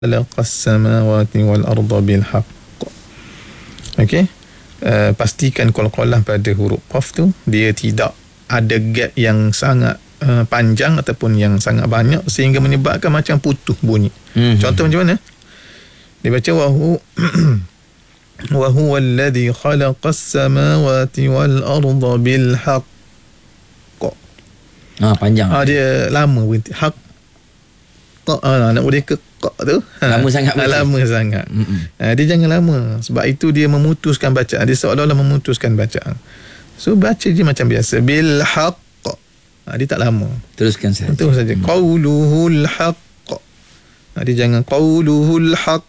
khalaqas samawati wal arda bil haqq. Okey. Pastikan qalqalah pada huruf qaf tu dia tidak ada gap yang sangat panjang ataupun yang sangat banyak sehingga menyebabkan macam putus bunyi. Contoh macam mana? Dia baca wa huwa alladhi khalaqas samawati wal arda bil haqq. Panjang. Dia lama berhenti. Haqq. Nak boleh ke tu lama sangat lama sangat. Dia jangan lama, sebab itu dia memutuskan bacaan, dia seolah-olah memutuskan bacaan. So baca je macam biasa, bil haqq. Dia tak lama, teruskan saja. Terus saja. Qauluhul haqq. Dia jangan qauluhul haqq.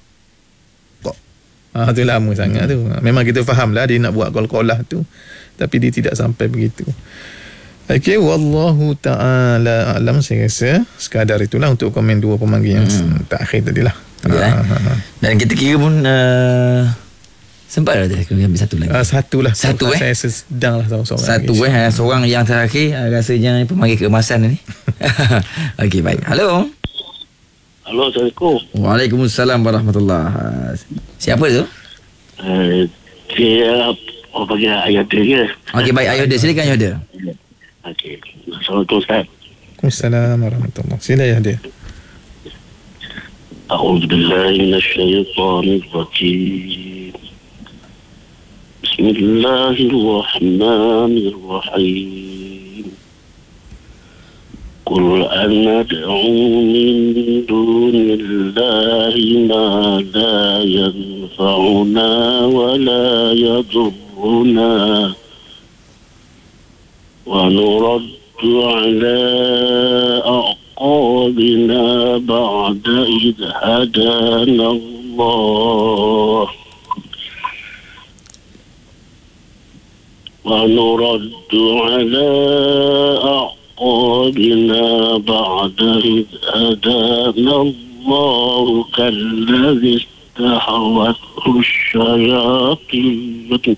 Tu lama sangat tu. Memang kita fahamlah dia nak buat qalqalah tu, tapi dia tidak sampai begitu. Okey, wallahu ta'ala alam. Saya rasa sekadar itulah untuk komen dua pemanggil yang terakhir tadilah. Dan kita kira pun sempat ada ambil satu lagi. Satu saya sedang lah tahu seorang. Seorang yang terakhir rasanya pemanggil keemasan ni. Okey, baik. Halo. Assalamualaikum. Waalaikumsalam warahmatullahi. Siapa tu? Saya panggil Ayuda ke? Okey, baik Ayuda, silakan Ayuda. Okey. Assalamualaikum Ustaz. Waalaikumsalam warahmatullahi. Sila ya dia. A'udzubillahi minasyaitonir rajim. Bismillahirrahmanirrahim. Qul anad'u min dunillahi ma la yanfa'una wa la yadurruna. ونرد على أعقابنا بعد إذ هدانا الله ونرد على أعقابنا بعد إذ هدانا الله كالذي استحوته الشياطين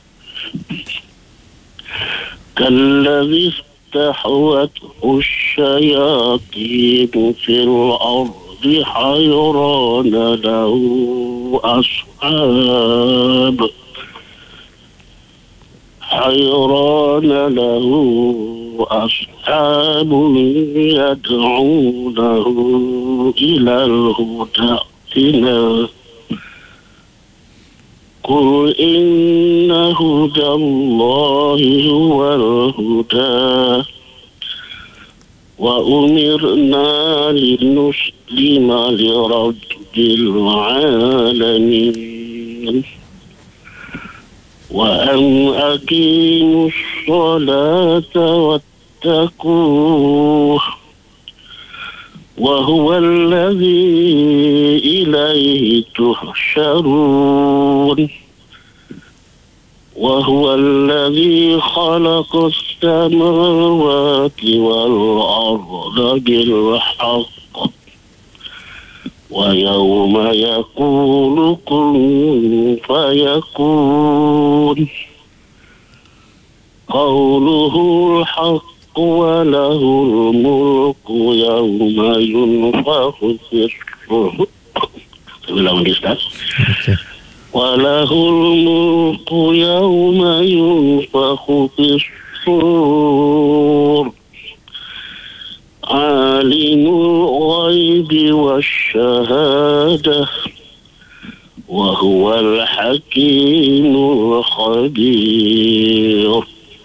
في الأرض حيران له أصحاب يدعونه إلى الهدى قل إن هدى الله هو الهدى وأمرنا لنسلم لرب العالمين وأن أقيموا الصلاة واتقوه وهو الذي إليه تحشرون وهو الذي خلق السماوات والأرض بالحق ويوم يقول كن فيكون قوله الحق وله الملك يوم ينفخ في الصور. وله الملك يوم ينفخ في الصور عالم الغيب والشهادة وهو الحكيم الخبير.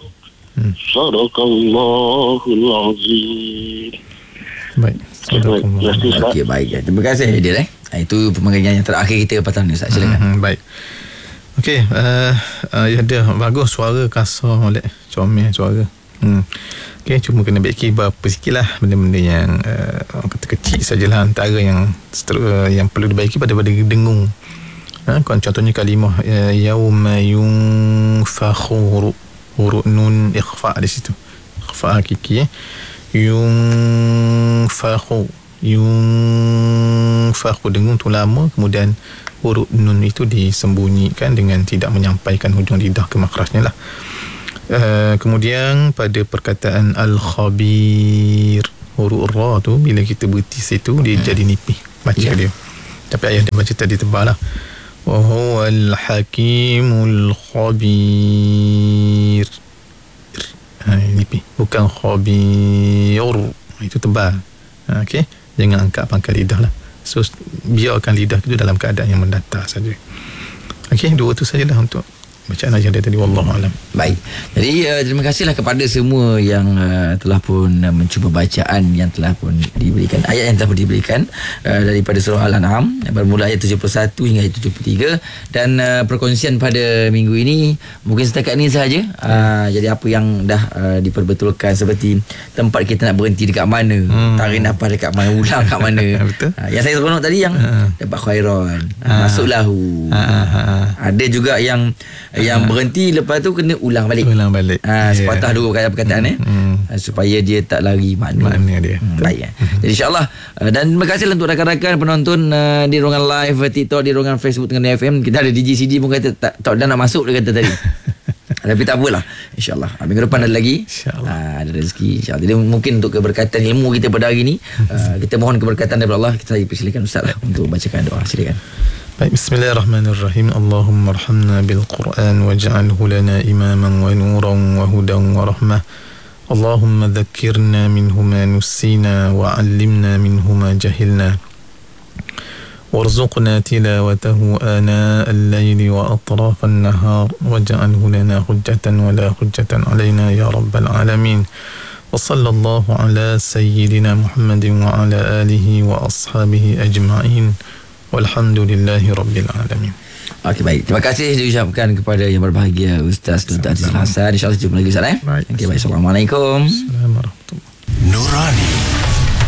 Sadaqallahul Azim. Baik. Okey, baik. Terima kasih Adil. Itu pemanggilan yang terakhir kita petang ni, Ustaz. Silakan. Baik. Okey, ya dia bagus suara kasar molek, comel suara. Okey, cuma kena baiki berapa sikitlah benda-benda yang kata kecil sajalah antara yang perlu dibaiki pada dengung. Contohnya kalimah yauma yunfakhu, huruf nun ikhfa di situ, ikhfa hakiki. Yunfakhu dengung tu lama, kemudian huruf nun itu disembunyikan dengan tidak menyampaikan hujung lidah ke makhrajnya lah. Kemudian pada perkataan al-khabir, huruf ra tu bila kita berhenti situ dia jadi nipih baca dia. Tapi ayah dia baca tadi tebal lah. Wa huwal hakimul khabir. Ini bukan khabir. Itu tebal. Okey, jangan angkat pangkal lidah lah. So biarkan lidah itu dalam keadaan yang mendatar saja. Okey, dua tu sajalah untuk bacaan ajar dia tadi. Wallahualam. Baik. Jadi terima kasihlah kepada semua yang telah pun mencuba bacaan yang telah pun diberikan, ayat yang telah pun diberikan daripada surah Al-An'am bermula ayat 71 hingga ayat 73, dan perkongsian pada minggu ini mungkin setakat ini sahaja. Jadi apa yang dah diperbetulkan, seperti tempat kita nak berhenti dekat mana, tarik nafas dekat mana, ulang kat mana. Betul. Yang saya seronok tadi yang dapat khairan, masuk lahu. Ada juga yang berhenti, lepas tu kena ulang balik. Sepatah dua perkataan supaya dia tak lari makna dia. Baik. Jadi insyaAllah, dan terima kasih untuk rakan-rakan penonton di ruangan live TikTok, di ruangan Facebook dengan FM. Kita ada DJ CD pun kata tak dah nak masuk, dia kata tadi. Tapi tak apalah, insyaAllah minggu depan ada lagi, ada rezeki, insyaAllah. Jadi mungkin untuk keberkatan ilmu kita pada hari ni, kita mohon keberkatan daripada Allah. Kita persilakan Ustaz lah untuk bacakan doa. Silakan. Baik, bismillahirrahmanirrahim. Allahumma arhamna bil Quran waj'alhu lana imaman wa nuran wa hudan wa rahmah. Allahumma dhakkirna minhu ma nussina wa 'allimna minhu ma jahilna. وارزقنا تلاوته آناء الليل وأطراف النهار واجعله لنا حجة ولا حجة علينا يا رب العالمين. وصلى الله على سيدنا محمد وعلى آله وأصحابه أجمعين والحمد لله رب العالمين. Okey, baik. Terima kasih diucapkan kepada yang berbahagia Ustaz Dr. Azizul Hasan. InsyaAllah jumpa lagi Ustaz. Baik. Okey, baik. Assalamualaikum. Assalamualaikum warahmatullahi wabarakatuh. Nurani